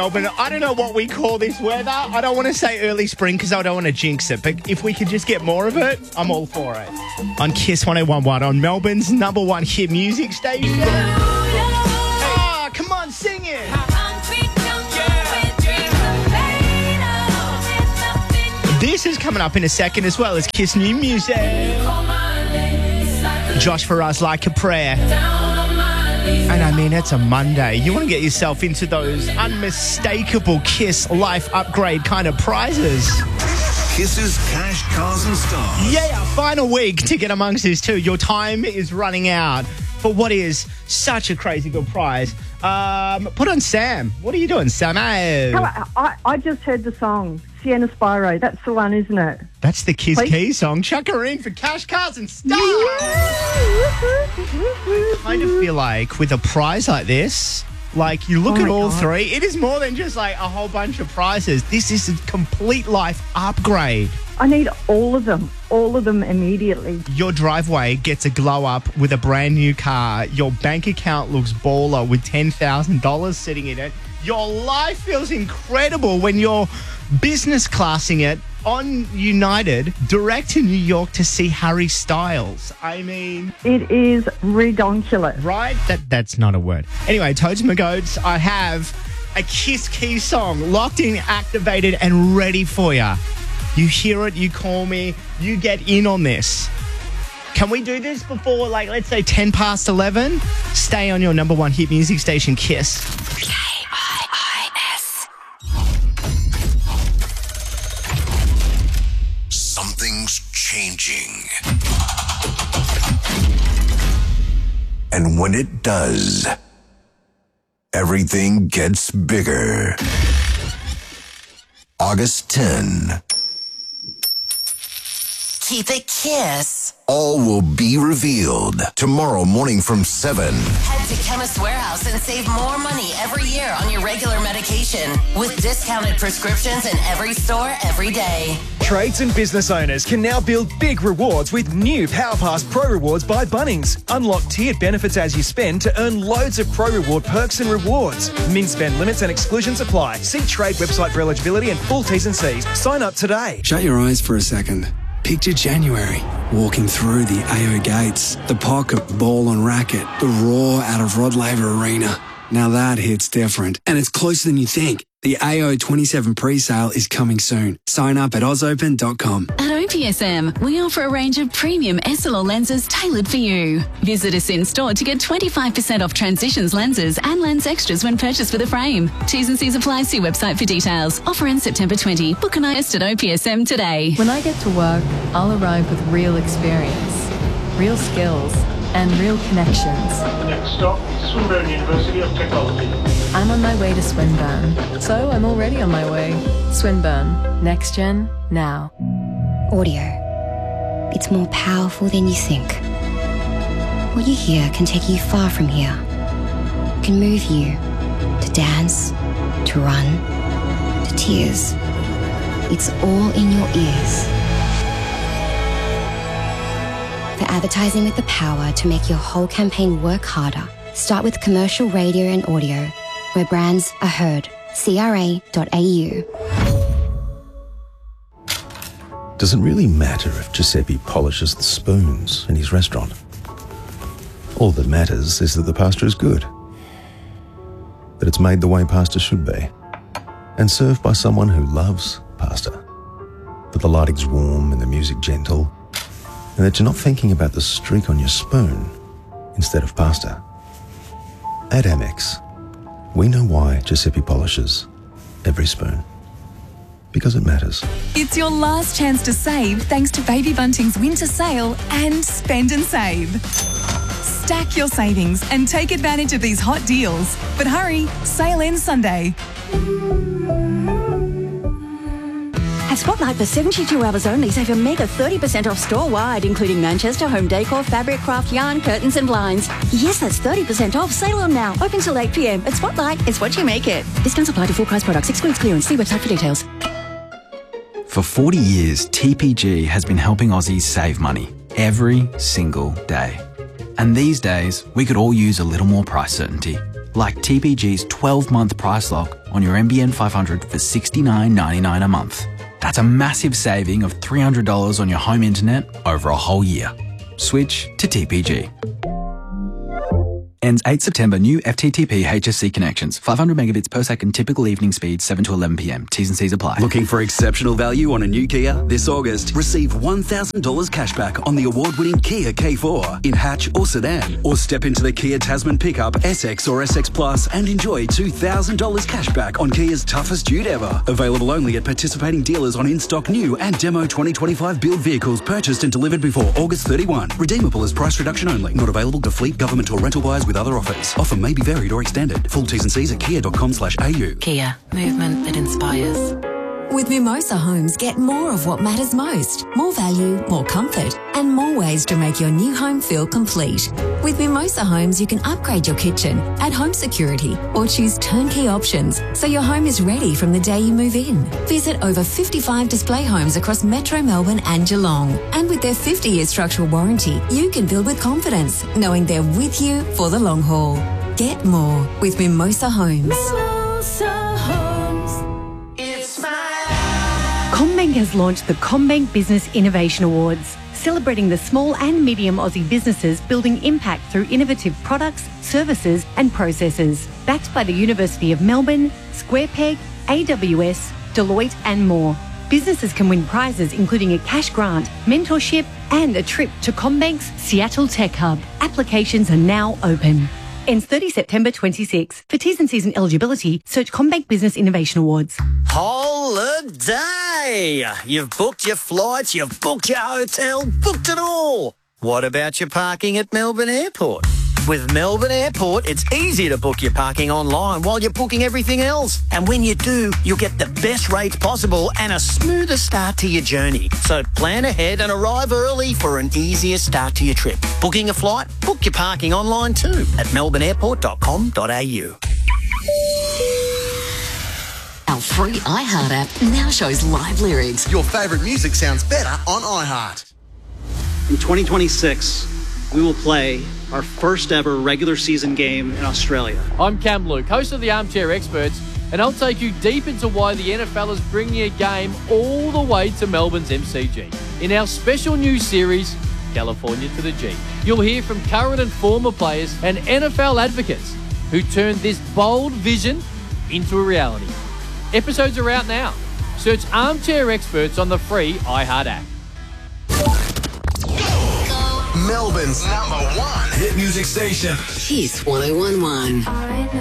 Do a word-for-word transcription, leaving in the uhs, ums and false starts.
Melbourne, I don't know what we call this weather. I don't want to say early spring because I don't want to jinx it. But if we could just get more of it, I'm all for it. On Kiss one oh one point one, on Melbourne's number one hit music station. Oh, come on, sing it. This is coming up in a second as well as Kiss New Music. Josh Faraz, Like a Prayer. And I mean, it's a Monday. You want to get yourself into those unmistakable Kiss Life Upgrade kind of prizes. Kiss's Cash, Cars and Stars. Yeah, final week to get amongst this too. Your time is running out for what is such a crazy good prize. Um, put on Sam. What are you doing, Sam? Hello, I, I just heard the song, Sienna Spyro. That's the one, isn't it? That's the Kiss Please? Key song. Chuck her in for Cash, Cars and Stars. I kind of feel like with a prize like this, like you look Oh at my all God. three, it is more than just like a whole bunch of prizes. This is a complete life upgrade. I need all of them, all of them immediately. Your driveway gets a glow up with a brand new car. Your bank account looks baller with ten thousand dollars sitting in it. Your life feels incredible when you're business classing it on United direct to New York to see Harry Styles. I mean, It is redonkulous. right? That That's not a word. Anyway, Toads and Goats, I have a Kiss Key song locked in, activated, and ready for you. You hear it, you call me, you get in on this. Can we do this before, like, let's say ten past eleven? Stay on your number one hit music station, Kiss. K I I S. Something's changing. And when it does, everything gets bigger. August tenth. Keep it Kiss. All will be revealed tomorrow morning from seven. Head to Chemist Warehouse and save more money every year on your regular medication with discounted prescriptions in every store every day. Trades and business owners can now build big rewards with new PowerPass Pro Rewards by Bunnings. Unlock tiered benefits as you spend to earn loads of Pro Reward perks and rewards. Min spend limits and exclusions apply. See Trade website for eligibility and full T's and C's. Sign up today. Shut your eyes for a second. Picture January, walking through the A O gates, the pocket ball and racket, the roar out of Rod Laver Arena. Now that hits different, and it's closer than you think. The A O twenty-seven pre-sale is coming soon. Sign up at oz open dot com. At O P S M, we offer a range of premium S L R lenses tailored for you. Visit us in store to get twenty-five percent off Transitions lenses and lens extras when purchased with a frame. T's and C's apply. See website for details. Offer ends September twentieth. Book an eye test at O P S M today. When I get to work, I'll arrive with real experience, real skills, and real connections. The next stop, Swinburne University of Technology. I'm on my way to Swinburne, so I'm already on my way. Swinburne, next gen, now. Audio. It's more powerful than you think. What you hear can take you far from here. It can move you to dance, to run, to tears. It's all in your ears. For advertising with the power to make your whole campaign work harder, start with commercial radio and audio, where brands are heard. C R A dot A U. Does it really matter if Giuseppe polishes the spoons in his restaurant? All that matters is that the pasta is good, that it's made the way pasta should be, and served by someone who loves pasta, that the lighting's warm and the music gentle, and that you're not thinking about the streak on your spoon instead of pasta. At Amex, we know why Giuseppe polishes every spoon. Because it matters. It's your last chance to save thanks to Baby Bunting's winter sale and Spend and Save. Stack your savings and take advantage of these hot deals. But hurry, sale ends Sunday. At Spotlight, for seventy-two hours only, save a mega thirty percent off store-wide, including Manchester, home decor, fabric, craft, yarn, curtains and blinds. Yes, that's thirty percent off. Sale on now. Open till eight p.m. At Spotlight, it's what you make it. Discounts apply to full-price products. Excludes clearance. See website for details. For forty years, T P G has been helping Aussies save money every single day. And these days, we could all use a little more price certainty. like T P G's twelve-month price lock on your N B N five hundred for sixty-nine ninety-nine a month. That's a massive saving of three hundred dollars on your home internet over a whole year. Switch to T P G. Ends eighth September. New F T T P H S C connections. five hundred megabits per second typical evening speed, seven to eleven p m. T's and C's apply. Looking for exceptional value on a new Kia? This August, receive one thousand dollars cashback on the award-winning Kia K four in hatch or sedan. Or step into the Kia Tasman pickup, S X or S X Plus and enjoy two thousand dollars cashback on Kia's toughest dude ever. Available only at participating dealers on in-stock new and demo twenty twenty-five build vehicles purchased and delivered before August thirty-first. Redeemable as price reduction only. Not available to fleet, government or rental buyers with other offers. Offer may be varied or extended. Full T's and C's at kia dot com slash a u. Kia. Movement that inspires. With Mimosa Homes, get more of what matters most. More value, more comfort, and more ways to make your new home feel complete. With Mimosa Homes, you can upgrade your kitchen, add home security, or choose turnkey options so your home is ready from the day you move in. Visit over fifty-five display homes across Metro Melbourne and Geelong. And with their fifty-year structural warranty, you can build with confidence, knowing they're with you for the long haul. Get more with Mimosa Homes. Mimosa Homes. CommBank has launched the CommBank Business Innovation Awards, celebrating the small and medium Aussie businesses building impact through innovative products, services and processes. Backed by the University of Melbourne, Square Peg, A W S, Deloitte and more. Businesses can win prizes including a cash grant, mentorship and a trip to CommBank's Seattle Tech Hub. Applications are now open. Ends thirtieth September twenty-six. For T's and C's and eligibility, search CommBank Business Innovation Awards. Holiday! You've booked your flights, you've booked your hotel, booked it all. What about your parking at Melbourne Airport? With Melbourne Airport, it's easy to book your parking online while you're booking everything else. And when you do, you'll get the best rates possible and a smoother start to your journey. So plan ahead and arrive early for an easier start to your trip. Booking a flight? Book your parking online too at melbourne airport dot com dot a u. Our free iHeart app now shows live lyrics. Your favourite music sounds better on iHeart. In twenty twenty-six, we will play our first ever regular season game in Australia. I'm Cam Luke, host of the Armchair Experts, and I'll take you deep into why the N F L is bringing a game all the way to Melbourne's M C G. In our special news series, California to the G, you'll hear from current and former players and N F L advocates who turned this bold vision into a reality. Episodes are out now. Search Armchair Experts on the free iHeart app. Melbourne's number one hit music station. Kiss one oh one one.